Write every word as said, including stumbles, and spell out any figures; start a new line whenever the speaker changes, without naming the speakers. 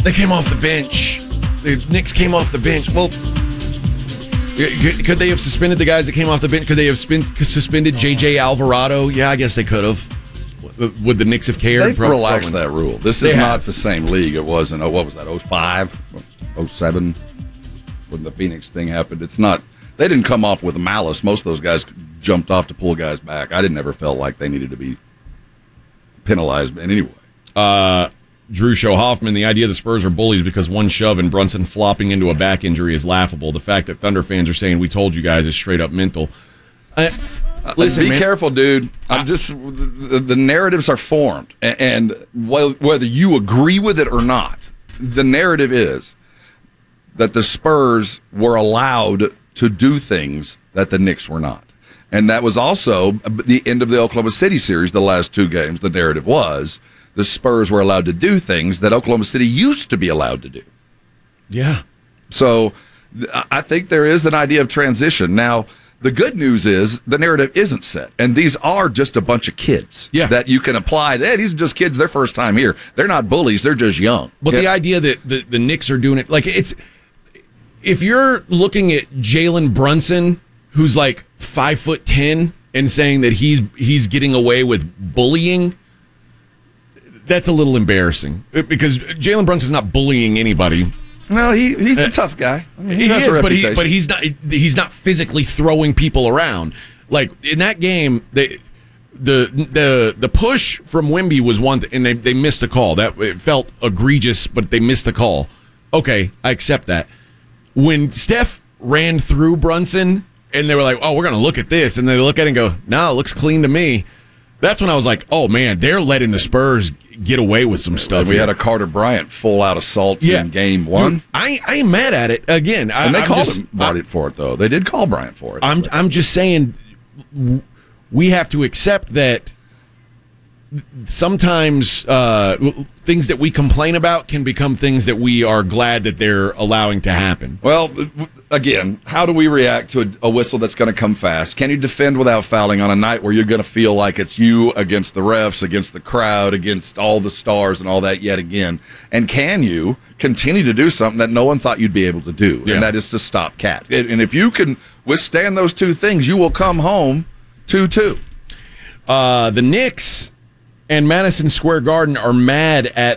They came off the bench. The Knicks came off the bench. Well, could they have suspended the guys that came off the bench? Could they have spin, suspended J J Alvarado? Yeah, I guess they could have. Would the Knicks have cared?
They've
Probably,
relaxed
probably.
that rule. This
They
is
have.
not the same league it was in, oh, what was that, oh five, oh seven, when the Phoenix thing happened. It's not, they didn't come off with malice. Most of those guys jumped off to pull guys back. I didn't ever felt like they needed to be penalized in any way.
Uh, Drew Show Hoffman, the idea the Spurs are bullies because one shove and Brunson flopping into a back injury is laughable. The fact that Thunder fans are saying we told you guys is straight up mental. Uh,
Listen, be
man.
careful, dude. I'm just the, the narratives are formed, and, and wh- whether you agree with it or not, the narrative is that the Spurs were allowed to do things that the Knicks were not, and that was also the end of the Oklahoma City series. The last two games, the narrative was the Spurs were allowed to do things that Oklahoma City used to be allowed to do.
Yeah.
So I think there is an idea of transition now. The good news is the narrative isn't set, and these are just a bunch of kids
yeah.
that you can apply. Hey, these are just kids, their first time here. They're not bullies, they're just young.
But
yeah.
the idea that the, the Knicks are doing it, like it's, if you're looking at Jalen Brunson, who's like five foot ten, and saying that he's he's getting away with bullying, that's a little embarrassing because Jalen Brunson's not bullying anybody.
No, he he's a tough guy. I mean, he,
he
has
is,
a
but he
reputation.
but he's not he's not physically throwing people around. Like in that game, they the the the push from Wemby was one, th- and they they missed the call. That it felt egregious, but they missed the call. Okay, I accept that. When Steph ran through Brunson, and they were like, "Oh, we're gonna look at this," and they look at it and go, "No, it looks clean to me." That's when I was like, "Oh man, they're letting the Spurs get away with some stuff."
We
here.
had a Carter Bryant full out assault
Yeah.
in game one.
Dude, I I ain't mad at it. Again, I,
and they
I'm
called
just,
him Bryant for it, though. They did call Bryant for it.
I'm I'm just saying w- we have to accept that sometimes uh, w- things that we complain about can become things that we are glad that they're allowing to happen.
Well, again, how do we react to a, a whistle that's going to come fast? Can you defend without fouling on a night where you're going to feel like it's you against the refs, against the crowd, against all the stars and all that yet again? And can you continue to do something that no one thought you'd be able to do,
Yeah.
and that is to stop Cat? And if you can withstand those two things, you will come home two two.
Uh, the Knicks and Madison Square Garden are mad at